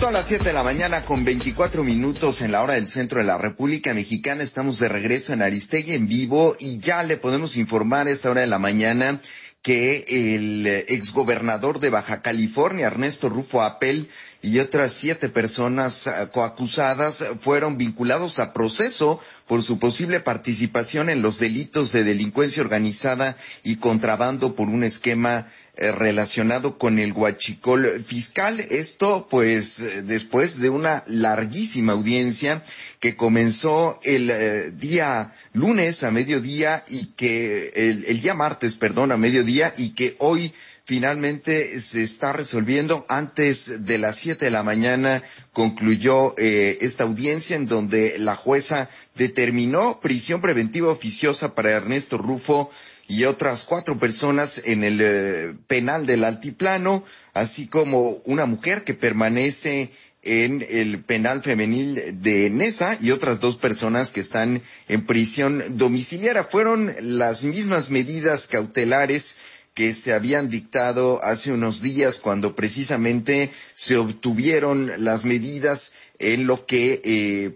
Son las 7 de la mañana con 24 minutos en la hora del centro de la República Mexicana. Estamos de regreso en Aristegui en vivo y ya le podemos informar a esta hora de la mañana que el exgobernador de Baja California, Ernesto Rufo Appel, y otras 7 personas coacusadas fueron vinculados a proceso por su posible participación en los delitos de delincuencia organizada y contrabando por un esquema relacionado con el huachicol fiscal. Esto pues después de una larguísima audiencia que comenzó el día lunes a mediodía y que el día martes, a mediodía, y que hoy finalmente se está resolviendo. Antes de las 7 de la mañana concluyó esta audiencia en donde la jueza determinó prisión preventiva oficiosa para Ernesto Rufo y otras 4 personas en el penal del Altiplano, así como una mujer que permanece en el penal femenil de Nesa y otras 2 personas que están en prisión domiciliaria. Fueron las mismas medidas cautelares que se habían dictado hace unos días cuando precisamente se obtuvieron las medidas en lo que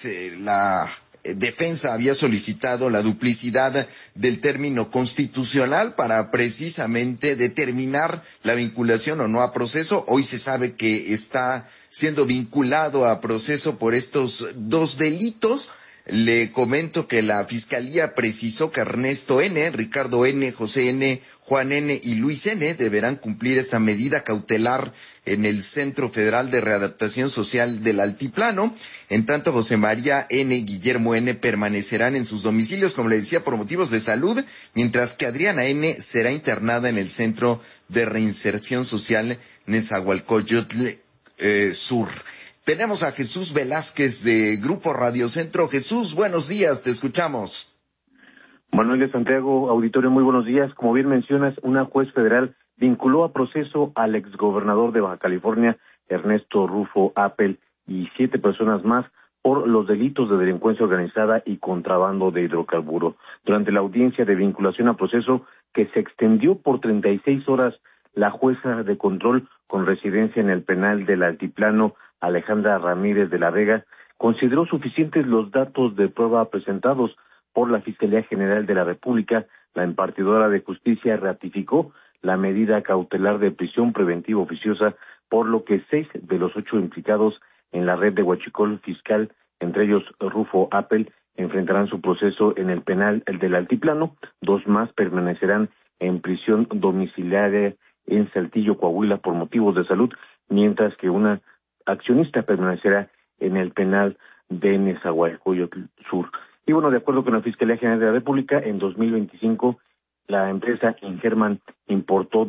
la defensa había solicitado la duplicidad del término constitucional para precisamente determinar la vinculación o no a proceso. Hoy se sabe que está siendo vinculado a proceso por estos 2 delitos. Le comento que la Fiscalía precisó que Ernesto N., Ricardo N., José N., Juan N. y Luis N. deberán cumplir esta medida cautelar en el Centro Federal de Readaptación Social del Altiplano. En tanto, José María N. y Guillermo N. permanecerán en sus domicilios, como le decía, por motivos de salud, mientras que Adriana N. será internada en el Centro de Reinserción Social Nezahualcóyotl Sur. Tenemos a Jesús Velázquez de Grupo Radio Centro. Jesús, buenos días, te escuchamos. Manuel de Santiago, auditorio, muy buenos días. Como bien mencionas, una juez federal vinculó a proceso al exgobernador de Baja California, Ernesto Rufo Appel, y 7 personas más por los delitos de delincuencia organizada y contrabando de hidrocarburo. Durante la audiencia de vinculación a proceso, que se extendió por 36 horas, la jueza de control con residencia en el penal del Altiplano, Alejandra Ramírez de la Vega, consideró suficientes los datos de prueba presentados por la Fiscalía General de la República. La impartidora de justicia ratificó la medida cautelar de prisión preventiva oficiosa, por lo que 6 de los 8 implicados en la red de huachicol fiscal, entre ellos Rufo Appel, enfrentarán su proceso en el penal del Altiplano. 2 más permanecerán en prisión domiciliaria en Saltillo, Coahuila, por motivos de salud, mientras que una accionista permanecerá en el penal de Nezahualcóyotl Sur. Y bueno, de acuerdo con la Fiscalía General de la República, en 2025 la empresa Ingerman importó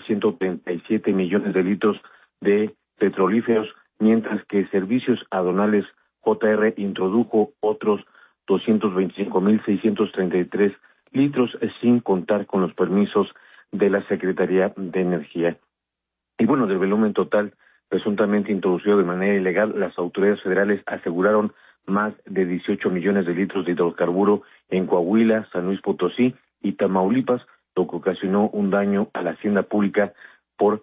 2.137 millones de litros de petrolíferos, mientras que Servicios Aduanales JR introdujo otros 225.633 litros, sin contar con los permisos de la Secretaría de Energía. Y bueno, del volumen total presuntamente introducido de manera ilegal, las autoridades federales aseguraron más de 18 millones de litros de hidrocarburo en Coahuila, San Luis Potosí y Tamaulipas, lo que ocasionó un daño a la hacienda pública por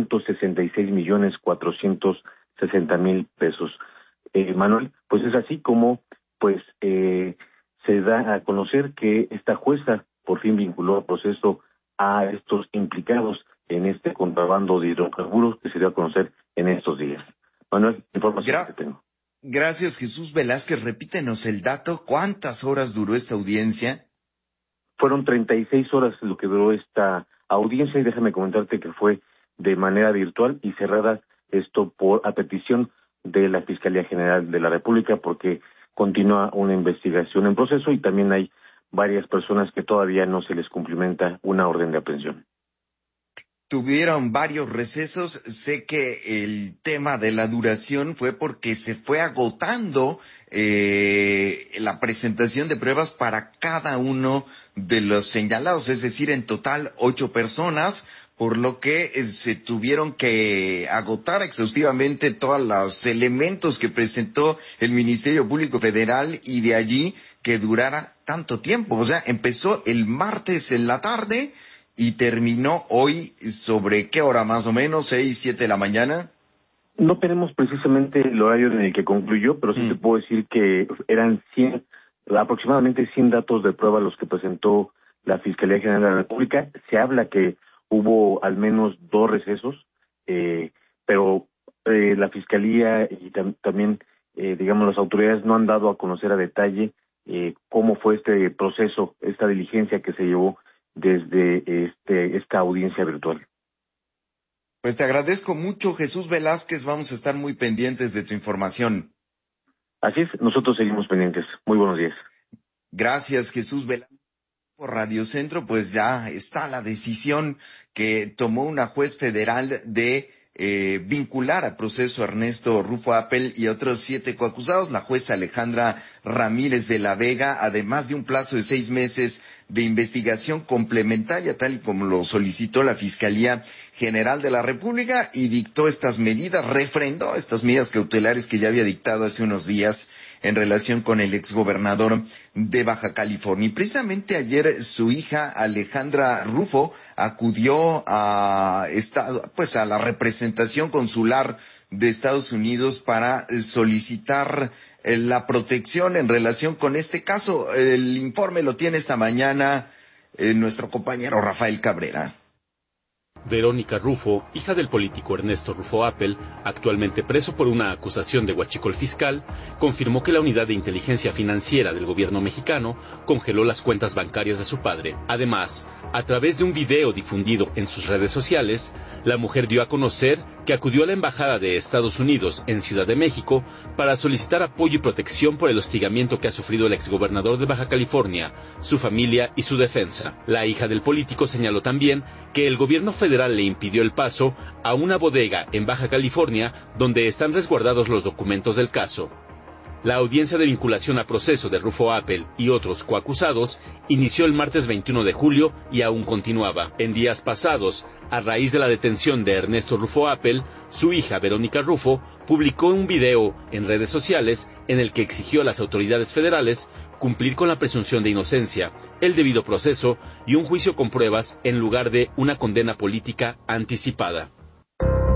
166.460.000 pesos. Manuel, pues es así como se da a conocer que esta jueza por fin vinculó a proceso a estos implicados en este contrabando de hidrocarburos que se dio a conocer en estos días. Manuel, información que tengo. Gracias, Jesús Velázquez. Repítenos el dato. ¿Cuántas horas duró esta audiencia? Fueron 36 horas lo que duró esta audiencia, y déjame comentarte que fue de manera virtual y cerrada, esto a petición de la Fiscalía General de la República, porque continúa una investigación en proceso y también hay varias personas que todavía no se les cumplimenta una orden de aprehensión. Tuvieron varios recesos. Sé que el tema de la duración fue porque se fue agotando la presentación de pruebas para cada uno de los señalados, es decir, en total 8 personas, por lo que se tuvieron que agotar exhaustivamente todos los elementos que presentó el Ministerio Público Federal, y de allí que durara tanto tiempo. O sea, empezó el martes en la tarde y terminó hoy, ¿sobre qué hora más o menos? 6, 7 de la mañana. No tenemos precisamente el horario en el que concluyó, pero sí te puedo decir que eran aproximadamente 100 datos de prueba los que presentó la Fiscalía General de la República. Se habla que hubo al menos 2 recesos, pero la Fiscalía y también, digamos, las autoridades no han dado a conocer a detalle cómo fue este proceso, esta diligencia que se llevó desde esta audiencia virtual. Pues te agradezco mucho, Jesús Velázquez. Vamos a estar muy pendientes de tu información. Así es, nosotros seguimos pendientes. Muy buenos días. Gracias, Jesús Velázquez. Por Radio Centro, pues ya está la decisión que tomó una juez federal de vincular a proceso a Ernesto Rufo Appel y otros 7 coacusados. La jueza Alejandra Ramírez de la Vega, además de un plazo de 6 meses de investigación complementaria, tal y como lo solicitó la Fiscalía General de la República, y dictó estas medidas, refrendó estas medidas cautelares que ya había dictado hace unos días en relación con el exgobernador de Baja California. Y precisamente ayer su hija Alejandra Rufo acudió a la representación consular de Estados Unidos para solicitar la protección en relación con este caso. El informe lo tiene esta mañana nuestro compañero Rafael Cabrera. Verónica Rufo, hija del político Ernesto Rufo Appel, actualmente preso por una acusación de huachicol fiscal, confirmó que la Unidad de Inteligencia Financiera del gobierno mexicano congeló las cuentas bancarias de su padre. Además, a través de un video difundido en sus redes sociales, la mujer dio a conocer que acudió a la Embajada de Estados Unidos en Ciudad de México para solicitar apoyo y protección por el hostigamiento que ha sufrido el exgobernador de Baja California, su familia y su defensa. La hija del político señaló también que el gobierno federal le impidió el paso a una bodega en Baja California donde están resguardados los documentos del caso. La audiencia de vinculación a proceso de Rufo Appel y otros coacusados inició el martes 21 de julio y aún continuaba. En días pasados, a raíz de la detención de Ernesto Rufo Appel, su hija Verónica Rufo publicó un video en redes sociales en el que exigió a las autoridades federales cumplir con la presunción de inocencia, el debido proceso y un juicio con pruebas en lugar de una condena política anticipada.